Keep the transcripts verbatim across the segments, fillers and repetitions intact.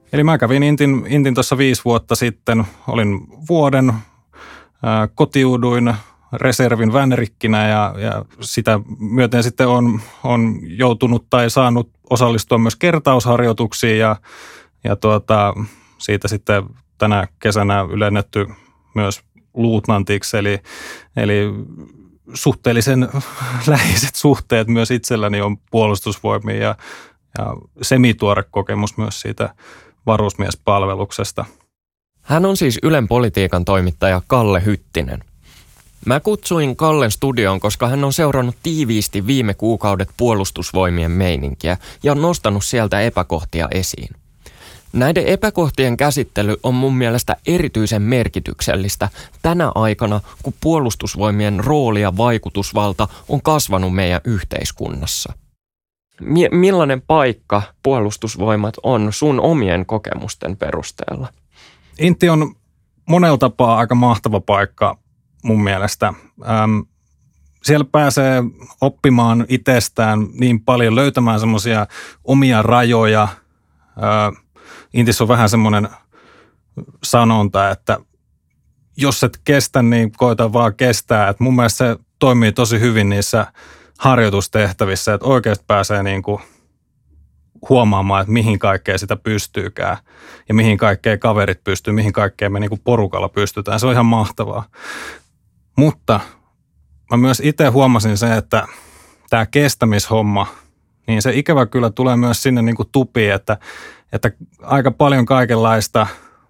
Eli mä kävin Intin, Intin tuossa viisi vuotta sitten, olin vuoden, ää, kotiuduin reservin vänrikkinä ja, ja sitä myöten sitten on, on joutunut tai saanut osallistua myös kertausharjoituksiin ja, ja tuota, siitä sitten tänä kesänä ylennetty myös luutnantiksi, eli, eli suhteellisen läheiset suhteet myös itselläni on puolustusvoimiin ja, ja semituore kokemus myös siitä varusmiespalveluksesta. Hän on siis Ylen politiikan toimittaja Kalle Hyttinen. Mä kutsuin Kallen studioon, koska hän on seurannut tiiviisti viime kuukaudet puolustusvoimien meininkiä ja on nostanut sieltä epäkohtia esiin. Näiden epäkohtien käsittely on mun mielestä erityisen merkityksellistä tänä aikana, kun puolustusvoimien rooli ja vaikutusvalta on kasvanut meidän yhteiskunnassa. Mi- millainen paikka puolustusvoimat on sun omien kokemusten perusteella? Intti on monella tapaa aika mahtava paikka mun mielestä. Ähm, siellä pääsee oppimaan itsestään niin paljon, löytämään semmoisia omia rajoja. Äh, Intissä on vähän semmoinen sanonta, että jos et kestä, niin koita vaan kestää. Et mun mielestä se toimii tosi hyvin niissä harjoitustehtävissä, että oikeasti pääsee niin kuin huomaamaan, että mihin kaikkea sitä pystyykään ja mihin kaikkea kaverit pystyy, mihin kaikkea me niin kuin porukalla pystytään. Se on ihan mahtavaa. Mutta mä myös itse huomasin se, että tämä kestämishomma, niin se ikävä kyllä tulee myös sinne niin kuin tupiin, että, että aika paljon kaikenlaista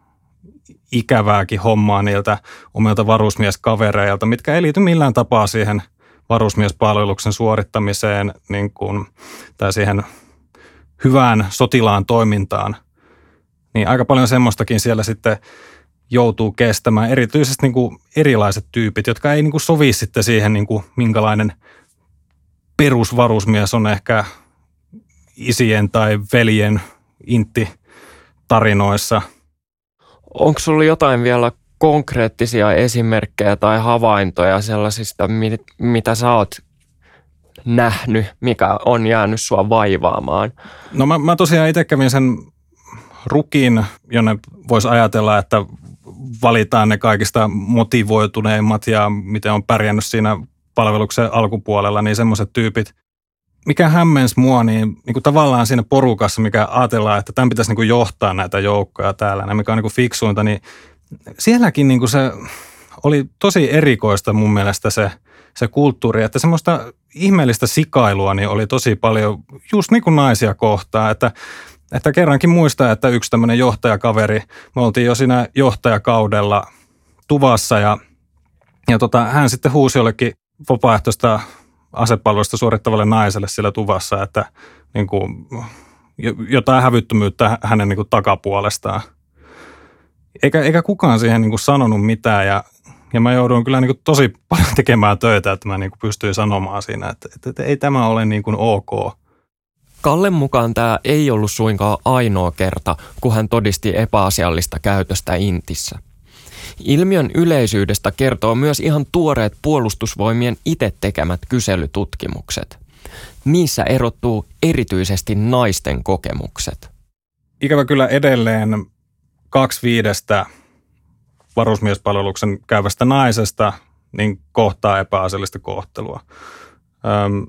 ikävääkin hommaa niiltä omilta varusmieskavereilta, mitkä ei liity millään tapaa siihen varusmiespalveluksen suorittamiseen niin kuin, tai siihen hyvään sotilaan toimintaan. Niin aika paljon semmoistakin siellä sitten joutuu kestämään, erityisesti niin kuin erilaiset tyypit, jotka ei niin kuin sovi sitten siihen, niin kuin minkälainen perusvarusmies on ehkä isien tai veljen intti-tarinoissa. Onko sulla jotain vielä konkreettisia esimerkkejä tai havaintoja sellaisista, mitä sä oot nähnyt, mikä on jäänyt sua vaivaamaan? No mä, mä tosiaan itse kävin sen rukin, jonne voisi ajatella, että valitaan ne kaikista motivoituneimmat ja miten on pärjännyt siinä palveluksen alkupuolella, niin semmoiset tyypit. Mikä hämmensi mua, niin, niin kuin tavallaan siinä porukassa, mikä ajatellaan, että tämän pitäisi niin kuin johtaa näitä joukkoja täällä, mikä on niin kuin fiksuinta, niin sielläkin niin kuin se oli tosi erikoista mun mielestä se, se kulttuuri, että semmoista ihmeellistä sikailua niin oli tosi paljon just niin kuin naisia kohtaan, että Että kerrankin muistaa, että yksi tämmöinen johtajakaveri, me oltiin jo siinä johtajakaudella tuvassa ja, ja tota, hän sitten huusi jollekin vapaaehtoista asepalvelusta suorittavalle naiselle siellä tuvassa, että niin kuin, jotain hävyttömyyttä hänen niin kuin takapuolestaan. Eikä, eikä kukaan siihen niin kuin sanonut mitään ja, ja mä jouduin kyllä niin kuin tosi paljon tekemään töitä, että mä niin kuin pystyin sanomaan siinä, että, että, että ei tämä ole niin kuin ok. Kallen mukaan tämä ei ollut suinkaan ainoa kerta, kun hän todisti epäasiallista käytöstä Intissä. Ilmiön yleisyydestä kertoo myös ihan tuoreet puolustusvoimien itse tekemät kyselytutkimukset. Niissä erottuu erityisesti naisten kokemukset. Ikävä kyllä edelleen kaksi viidestä varusmiespalveluksen käyvästä naisesta niin kohtaa epäasiallista kohtelua. Öm,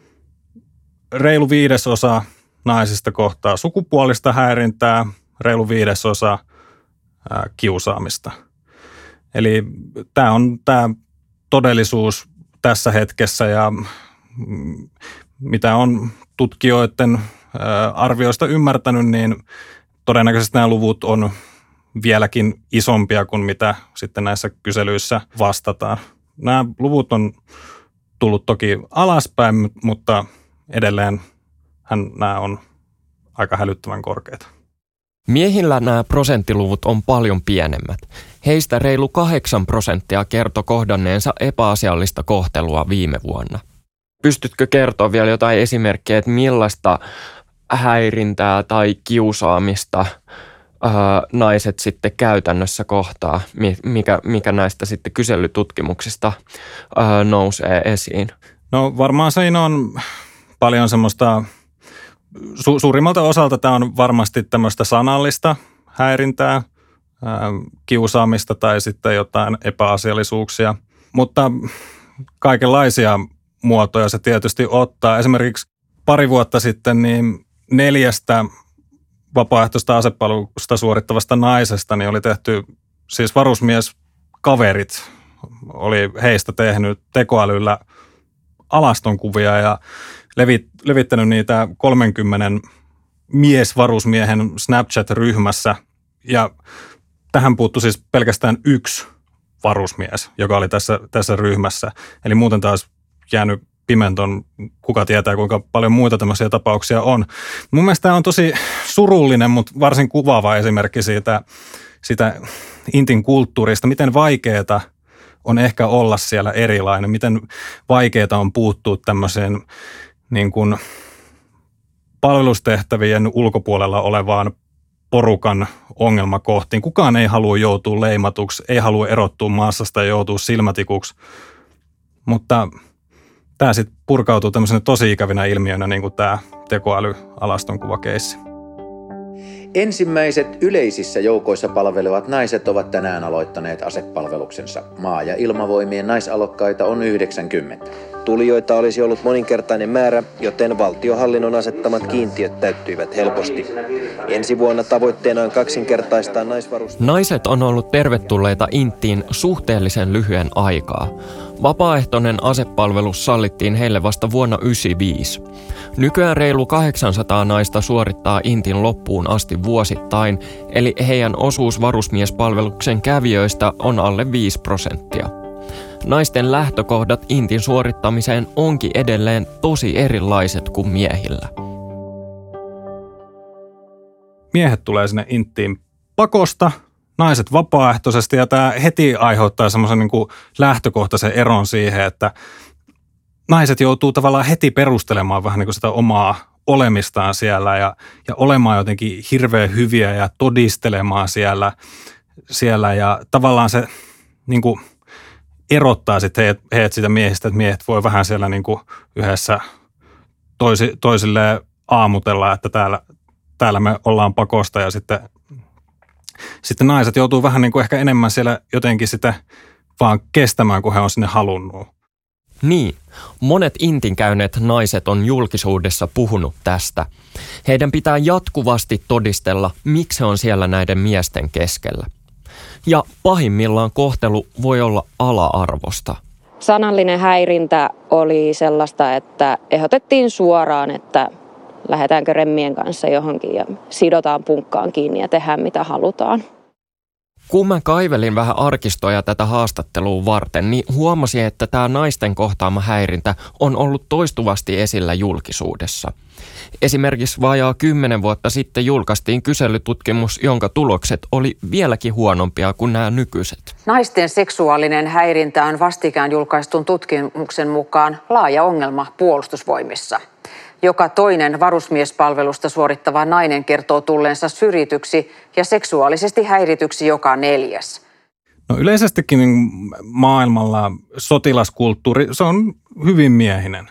Reilu viidesosa naisista kohtaa sukupuolista häirintää, reilu viidesosa ää, kiusaamista. Eli tämä on tämä todellisuus tässä hetkessä ja mm, mitä on tutkijoiden ää, arvioista ymmärtänyt, niin todennäköisesti nämä luvut on vieläkin isompia kuin mitä sitten näissä kyselyissä vastataan. Nämä luvut on tullut toki alaspäin, mutta edelleen hän, nämä on aika hälyttävän korkeita. Miehillä nämä prosenttiluvut on paljon pienemmät. Heistä reilu kahdeksan prosenttia kertoi kohdanneensa epäasiallista kohtelua viime vuonna. Pystytkö kertoa vielä jotain esimerkkejä, että millaista häirintää tai kiusaamista ää, naiset sitten käytännössä kohtaa, mikä, mikä näistä sitten kyselytutkimuksista ää, nousee esiin? No varmaan siinä on paljon semmoista Su- suurimmalta osalta tämä on varmasti tämmöistä sanallista häirintää, ää, kiusaamista tai sitten jotain epäasiallisuuksia, mutta kaikenlaisia muotoja se tietysti ottaa. Esimerkiksi pari vuotta sitten niin neljästä vapaaehtoista asepalvelusta suorittavasta naisesta niin oli tehty, siis varusmieskaverit oli heistä tehnyt tekoälyllä alastonkuvia ja levit, levittänyt niitä kolmenkymmenen miesvarusmiehen Snapchat-ryhmässä. Ja tähän puuttui siis pelkästään yksi varusmies, joka oli tässä, tässä ryhmässä. Eli muuten taas jäänyt pimenton, kuka tietää kuinka paljon muita tämmöisiä tapauksia on. Mun mielestä tämä on tosi surullinen, mutta varsin kuvaava esimerkki siitä, siitä intin kulttuurista, miten vaikeaa on ehkä olla siellä erilainen, miten vaikeaa on puuttua tämmöiseen niin kuin palvelustehtävien ulkopuolella olevaan porukan ongelmakohtiin. Kukaan ei halua joutua leimatuksi, ei halua erottua massasta ja joutua silmätikuksi, mutta tämä sitten purkautuu tämmöisenä tosi ikävinä ilmiönä, niin kuin tämä tekoälyalastonkuvakeissi. Ensimmäiset yleisissä joukoissa palvelevat naiset ovat tänään aloittaneet asepalveluksensa. Maa- ja ilmavoimien naisalokkaita on yhdeksänkymmentä. Tulijoita olisi ollut moninkertainen määrä, joten valtiohallinnon asettamat kiintiöt täyttyivät helposti. Ensi vuonna tavoitteena on kaksinkertaistaa naisvarusteita. Naiset on ollut tervetulleita Inttiin suhteellisen lyhyen aikaa. Vapaaehtoinen asepalvelus sallittiin heille vasta vuonna yhdeksänkymmentäviisi. Nykyään reilu kahdeksansataa naista suorittaa Intin loppuun asti vuosittain, eli heidän osuus varusmiespalveluksen kävijöistä on alle viisi prosenttia. Naisten lähtökohdat Intin suorittamiseen onkin edelleen tosi erilaiset kuin miehillä. Miehet tulee sinne Inttiin pakosta, naiset vapaaehtoisesti, ja tämä heti aiheuttaa semmoisen niin kuin lähtökohtaisen eron siihen, että naiset joutuu tavallaan heti perustelemaan vähän niin kuin sitä omaa olemistaan siellä ja, ja olemaan jotenkin hirveän hyviä ja todistelemaan siellä, siellä ja tavallaan se niin kuin erottaa sitten heidät, heidät sitä miehistä, että miehet voi vähän siellä niin kuin yhdessä toisi, toisilleen aamutella, että täällä, täällä me ollaan pakosta ja sitten, sitten naiset joutuu vähän niin kuin ehkä enemmän siellä jotenkin sitä vaan kestämään, kun he on sinne halunnut. Niin, monet Intin käyneet naiset on julkisuudessa puhunut tästä. Heidän pitää jatkuvasti todistella, miksi on siellä näiden miesten keskellä. Ja pahimmillaan kohtelu voi olla ala-arvosta. Sanallinen häirintä oli sellaista, että ehdotettiin suoraan, että lähdetäänkö remmien kanssa johonkin ja sidotaan punkkaan kiinni ja tehdään mitä halutaan. Kun mä kaivelin vähän arkistoja tätä haastattelua varten, niin huomasin, että tämä naisten kohtaama häirintä on ollut toistuvasti esillä julkisuudessa. Esimerkiksi vajaa kymmenen vuotta sitten julkaistiin kyselytutkimus, jonka tulokset oli vieläkin huonompia kuin nämä nykyiset. Naisten seksuaalinen häirintä on vastikään julkaistun tutkimuksen mukaan laaja ongelma puolustusvoimissa. Joka toinen varusmiespalvelusta suorittava nainen kertoo tulleensa syrjityksi ja seksuaalisesti häirityksi joka neljäs. No yleisestikin maailmalla sotilaskulttuuri, se on hyvin miehinen.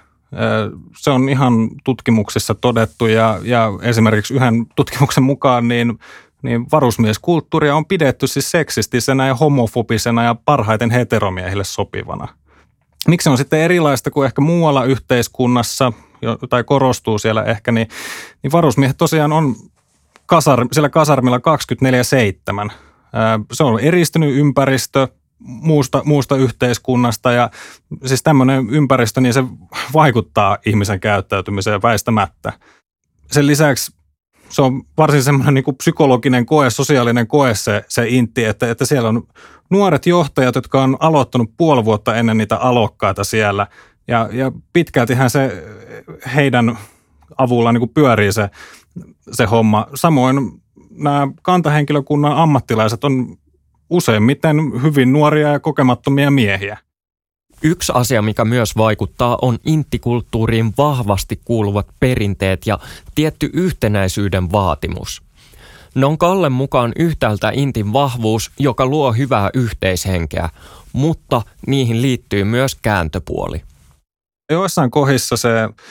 Se on ihan tutkimuksissa todettu ja, ja esimerkiksi yhden tutkimuksen mukaan niin, niin varusmieskulttuuria on pidetty siis seksistisena ja homofobisena ja parhaiten heteromiehille sopivana. Miksi se on sitten erilaista kuin ehkä muualla yhteiskunnassa, tai korostuu siellä ehkä, niin, niin varusmiehet tosiaan on kasar, siellä kasarmilla kaksikymmentäneljä seitsemän. Se on eristynyt ympäristö muusta, muusta yhteiskunnasta ja siis tämmöinen ympäristö, niin se vaikuttaa ihmisen käyttäytymiseen väistämättä. Sen lisäksi se on varsin semmoinen niin kuin psykologinen koe, sosiaalinen koe se, se intti, että, että siellä on nuoret johtajat, jotka on aloittanut puoli vuotta ennen niitä alokkaita siellä. Ja, ja pitkältihän se heidän avulla niin kuin pyörii se, se homma. Samoin nämä kantahenkilökunnan ammattilaiset on useimmiten hyvin nuoria ja kokemattomia miehiä. Yksi asia, mikä myös vaikuttaa, on inttikulttuuriin vahvasti kuuluvat perinteet ja tietty yhtenäisyyden vaatimus. Ne on Kallen mukaan yhtäältä intin vahvuus, joka luo hyvää yhteishenkeä, mutta niihin liittyy myös kääntöpuoli. Joissain kohdissa se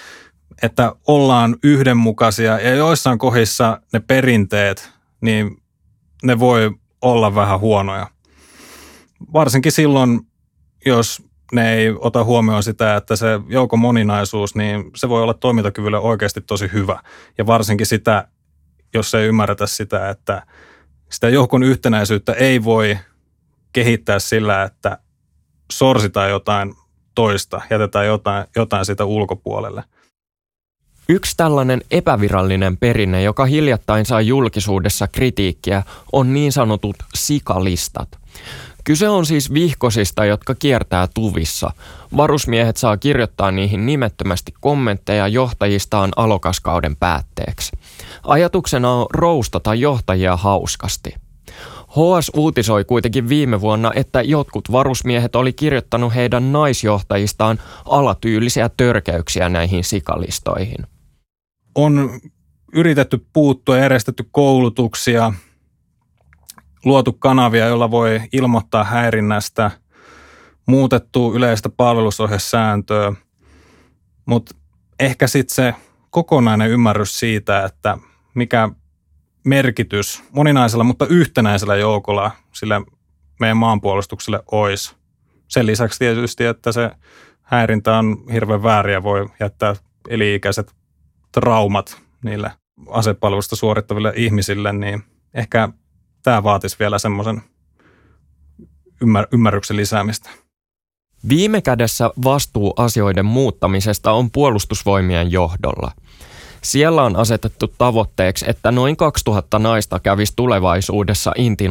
että ollaan yhdenmukaisia ja joissain kohdissa ne perinteet, niin ne voi olla vähän huonoja. Varsinkin silloin, jos ne ei ota huomioon sitä, että se joukon moninaisuus, niin se voi olla toimintakyvylle oikeasti tosi hyvä. Ja varsinkin sitä, jos ei ymmärretä sitä, että sitä joukon yhtenäisyyttä ei voi kehittää sillä, että sorsitaan jotain toista, jätetään jotain, jotain sitä ulkopuolelle. Yksi tällainen epävirallinen perinne, joka hiljattain sai julkisuudessa kritiikkiä, on niin sanotut sikalistat. Kyse on siis vihkosista, jotka kiertää tuvissa. Varusmiehet saa kirjoittaa niihin nimettömästi kommentteja johtajistaan alokaskauden päätteeksi. Ajatuksena on roustata johtajia hauskasti. H S uutisoi kuitenkin viime vuonna, että jotkut varusmiehet oli kirjoittanut heidän naisjohtajistaan alatyylisiä törkeyksiä näihin sikalistoihin. On yritetty puuttua, järjestetty koulutuksia, luotu kanavia, joilla voi ilmoittaa häirinnästä, muutettu yleistä palvelusohjesääntöä, mutta ehkä sitten se kokonainen ymmärrys siitä, että mikä merkitys moninaisella, mutta yhtenäisellä joukolla sille meidän maanpuolustukselle olisi. Sen lisäksi tietysti, että se häirintä on hirveän vääriä, voi jättää eli-ikäiset traumat niille asepalvelusta suorittaville ihmisille, niin ehkä tämä vaatisi vielä semmoisen ymmär- ymmärryksen lisäämistä. Viime kädessä vastuu asioiden muuttamisesta on Puolustusvoimien johdolla. Siellä on asetettu tavoitteeksi, että noin kaksituhatta naista kävisi tulevaisuudessa Intin